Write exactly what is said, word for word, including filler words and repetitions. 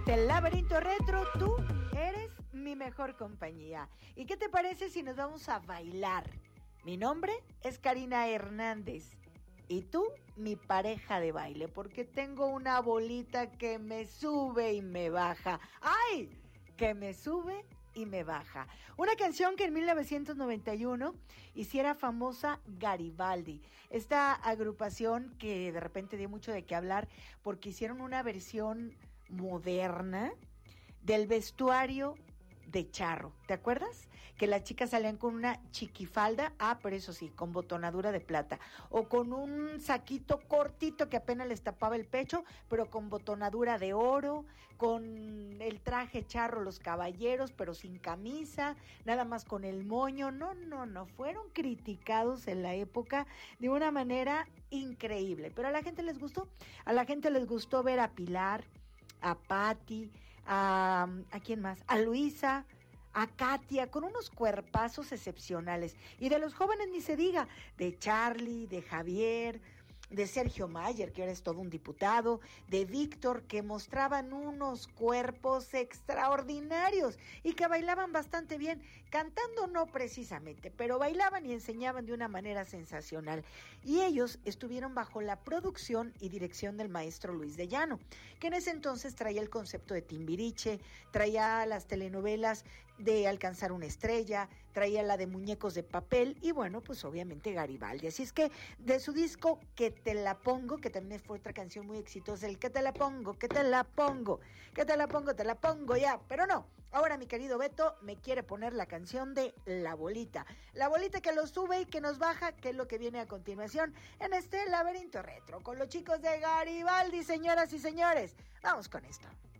Del laberinto retro, tú eres mi mejor compañía. ¿Y qué te parece si nos vamos a bailar? Mi nombre es Karina Hernández y tú, mi pareja de baile, porque tengo una bolita que me sube y me baja. ¡Ay! Que me sube y me baja. Una canción que en mil novecientos noventa y uno hiciera famosa Garibaldi. Esta agrupación que de repente dio mucho de qué hablar porque hicieron una versión moderna del vestuario de charro, ¿te acuerdas? Que las chicas salían con una chiquifalda, ah, pero eso sí, con botonadura de plata, o con un saquito cortito que apenas les tapaba el pecho, pero con botonadura de oro, con el traje charro los caballeros, pero sin camisa, nada más con el moño. No, no, no, fueron criticados en la época de una manera increíble, pero a la gente les gustó, a la gente les gustó ver a Pilar, a Patti, a, ¿a quién más? A Luisa, a Katia, con unos cuerpazos excepcionales. Y de los jóvenes ni se diga, de Charlie, de Javier, de Sergio Mayer, que ahora es todo un diputado, de Víctor, que mostraban unos cuerpos extraordinarios y que bailaban bastante bien, cantando no precisamente, pero bailaban y enseñaban de una manera sensacional. Y ellos estuvieron bajo la producción y dirección del maestro Luis de Llano, que en ese entonces traía el concepto de Timbiriche, traía las telenovelas de Alcanzar una estrella, traía la de Muñecos de papel y bueno, pues obviamente Garibaldi. Así es que de su disco Que te la pongo, que también fue otra canción muy exitosa, el que te la pongo, que te la pongo, que te la pongo, te la pongo ya, pero no, ahora mi querido Beto me quiere poner la canción de La Bolita, la bolita que lo sube y que nos baja, que es lo que viene a continuación en este laberinto retro, con los chicos de Garibaldi, señoras y señores. Vamos con esto.